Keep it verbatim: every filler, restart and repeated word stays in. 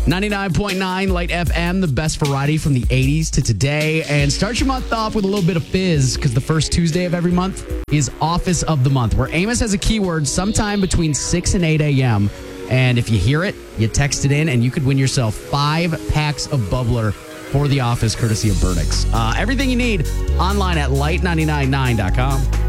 ninety-nine point nine Light F M, the best variety from the eighties to today. And start your month off with a little bit of fizz, because the first Tuesday of every month is Office of the Month, where Amos has a keyword sometime between six and eight a.m. And if you hear it, you text it in, and you could win yourself five packs of Bubbler for the office, courtesy of Burnix. Uh, everything you need online at light nine nine nine dot com.